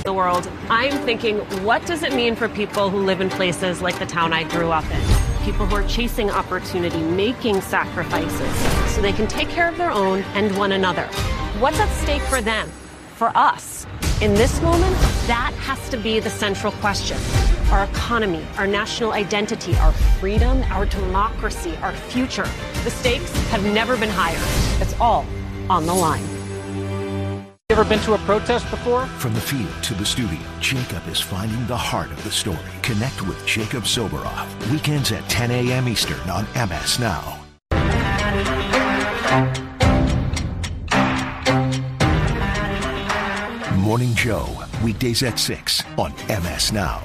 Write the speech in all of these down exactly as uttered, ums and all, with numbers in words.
the world, I'm thinking, what does it mean for people who live in places like the town I grew up in? People who are chasing opportunity, making sacrifices so they can take care of their own and one another. What's at stake for them, for us? In this moment, that has to be the central question. Our economy, our national identity, our freedom, our democracy, our future. The stakes have never been higher. It's all on the line. You ever been to a protest before? From the field to the studio, Jacob is finding the heart of the story. Connect with Jacob Soboroff. Weekends at ten a.m. Eastern on M S Now. Morning Joe, weekdays at six on M S Now.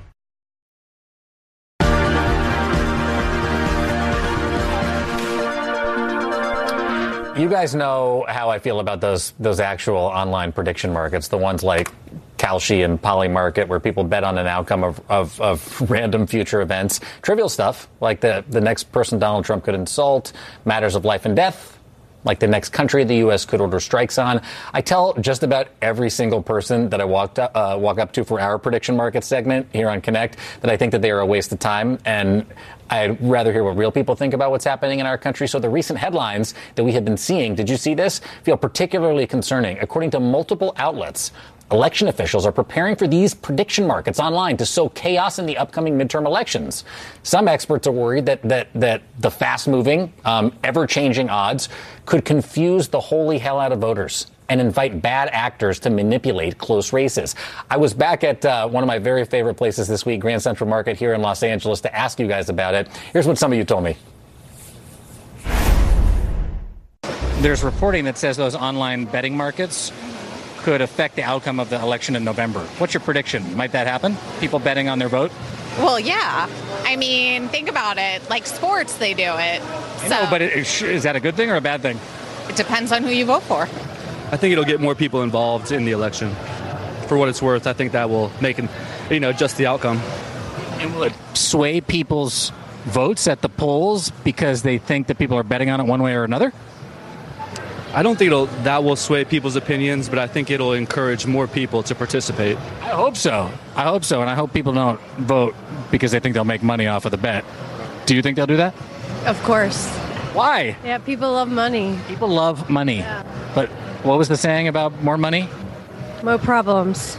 You guys know how I feel about those those actual online prediction markets, the ones like Kalshi and Polymarket, where people bet on an outcome of, of, of random future events. Trivial stuff, like the, the next person Donald Trump could insult, matters of life and death, like the next country the U S could order strikes on. I tell just about every single person that I walked up, uh, walk up to for our prediction market segment here on Connect that I think that they are a waste of time, and I'd rather hear what real people think about what's happening in our country. So the recent headlines that we have been seeing, did you see this? Feel particularly concerning. According to multiple outlets, election officials are preparing for these prediction markets online to sow chaos in the upcoming midterm elections. Some experts are worried that that that the fast-moving, um, ever-changing odds could confuse the holy hell out of voters and invite bad actors to manipulate close races. I was back at uh, one of my very favorite places this week, Grand Central Market here in Los Angeles, to ask you guys about it. Here's what some of you told me. There's reporting that says those online betting markets could affect the outcome of the election in November. What's your prediction? Might that happen? People betting on their vote? Well, yeah. I mean, think about it. Like sports, they do it. I So know, but it, is that a good thing or a bad thing? it depends on who you vote for. I think it'll get more people involved in the election. For what it's worth, I think that will make, an, you know, adjust the outcome. And will it sway people's votes at the polls because they think that people are betting on it one way or another? I don't think it'll, that will sway people's opinions, but I think it'll encourage more people to participate. I hope so. I hope so, and I hope people don't vote because they think they'll make money off of the bet. Do you think they'll do that? Of course. Why? Yeah, people love money. People love money. Yeah. But what was the saying about more money? No problems.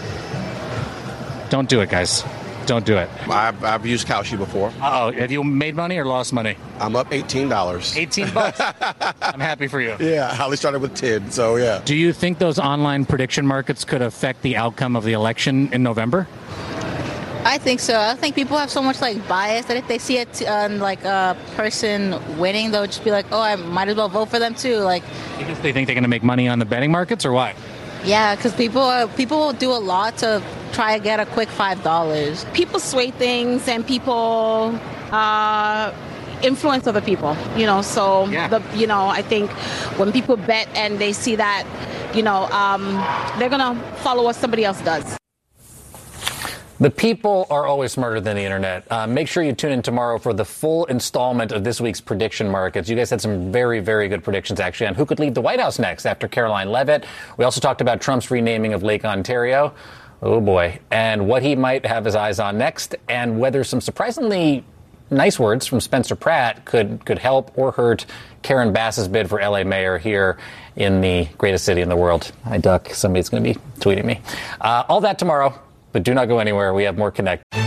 Don't do it, guys. Don't do it. I've, I've used Kalshi before. Uh-oh. Have you made money or lost money? I'm up eighteen dollars. eighteen bucks. I'm happy for you. Yeah, I only started with ten, so yeah. Do you think those online prediction markets could affect the outcome of the election in November? I think so. I think people have so much like bias that if they see it on like a person winning, they'll just be like, "Oh, I might as well vote for them too." Like, because they think they're going to make money on the betting markets, or what? yeah, because people uh, people will do a lot to try to get a quick five dollars. People sway things, and people uh, influence other people. You know, so Yeah. the you know I think when people bet and they see that, you know, um, they're gonna follow what somebody else does. The people are always smarter than the internet. Uh, make sure you tune in tomorrow for the full installment of this week's prediction markets. You guys had some very, very good predictions, actually, on who could lead the White House next after Caroline Leavitt. We also talked about Trump's renaming of Lake Ontario. Oh, boy. And what he might have his eyes on next, and whether some surprisingly nice words from Spencer Pratt could, could help or hurt Karen Bass's bid for L A mayor here in the greatest city in the world. Hi, Duck. Somebody's going to be tweeting me. Uh, all that tomorrow. But do not go anywhere. We have more Connect.